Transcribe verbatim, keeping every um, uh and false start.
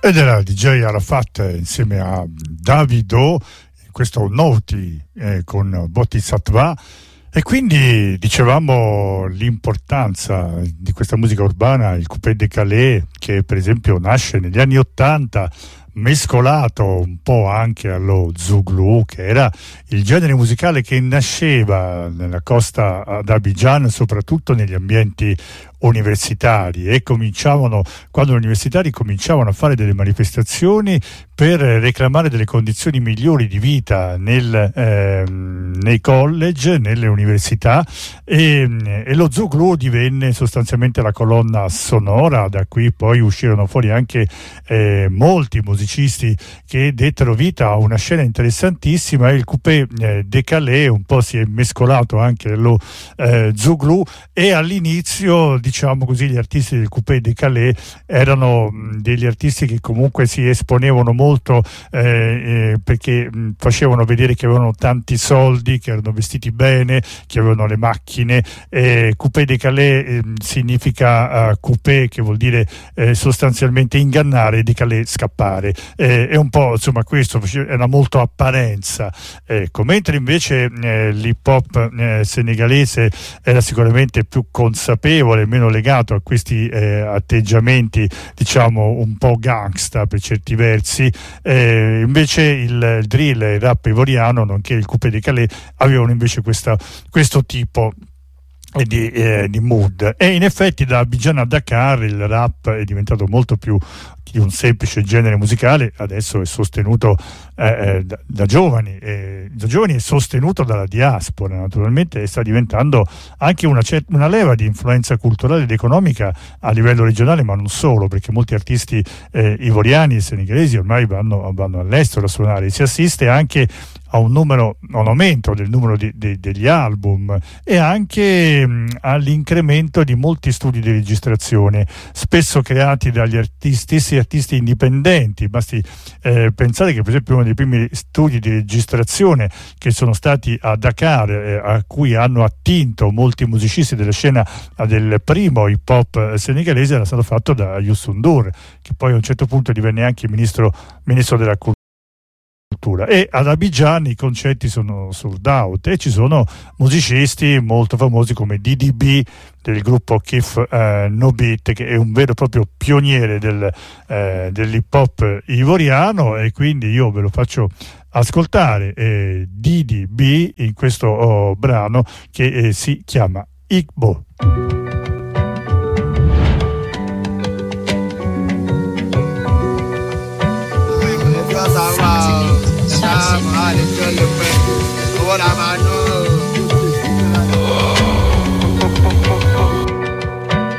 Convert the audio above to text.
Ed era D J Arafat insieme a Davido, questo Noti eh, con Bodhisattva. E quindi dicevamo l'importanza di questa musica urbana, il coupé décalé, che per esempio nasce negli anni Ottanta, mescolato un po' anche allo Zouglou, che era il genere musicale che nasceva nella costa d'Abidjan, soprattutto negli ambienti universitari, e cominciavano, quando gli universitari cominciavano a fare delle manifestazioni per reclamare delle condizioni migliori di vita nel, eh, nei college, nelle università, e, e lo Zouglou divenne sostanzialmente la colonna sonora. Da qui poi uscirono fuori anche eh, molti musicisti che dettero vita a una scena interessantissima, e il coupé eh, décalé un po' si è mescolato anche allo eh, Zouglou, e all'inizio, diciamo così, gli artisti del coupé décalé erano mh, degli artisti che comunque si esponevano molto eh, eh, perché mh, facevano vedere che avevano tanti soldi, che erano vestiti bene, che avevano le macchine. eh, coupé décalé eh, significa uh, coupé, che vuol dire eh, sostanzialmente ingannare, décalé scappare, eh, è un po' insomma questo, era molto apparenza, ecco. Mentre invece eh, l'hip hop eh, senegalese era sicuramente più consapevole, meno legato a questi eh, atteggiamenti, diciamo un po' gangsta per certi versi. Eh, invece il, il drill e il rap ivoriano, nonché il coupé décalé, avevano invece questa, questo tipo di, eh, di mood. E in effetti da Abidjan a Dakar il rap è diventato molto più di un semplice genere musicale, adesso è sostenuto eh, da, da giovani, eh, da giovani è sostenuto dalla diaspora naturalmente, e sta diventando anche una, cer- una leva di influenza culturale ed economica a livello regionale, ma non solo, perché molti artisti eh, ivoriani e senegalesi ormai vanno, vanno all'estero a suonare. Si assiste anche a un numero, a un aumento del numero di, di, degli album, e anche mh, all'incremento di molti studi di registrazione, spesso creati dagli artisti, stessi artisti indipendenti. Basti eh, pensare che per esempio uno dei primi studi di registrazione che sono stati a Dakar, eh, a cui hanno attinto molti musicisti della scena eh, del primo hip hop senegalese, era stato fatto da Youssou N'Dour, che poi a un certo punto divenne anche ministro, ministro della cultura. E ad Abidjan i concerti sono sold out, e ci sono musicisti molto famosi come D D B del gruppo Kif eh, No Beat, che è un vero e proprio pioniere del, eh, dell'hip hop ivoriano, e quindi io ve lo faccio ascoltare, eh, D D B in questo oh, brano che eh, si chiama Igbo. I'm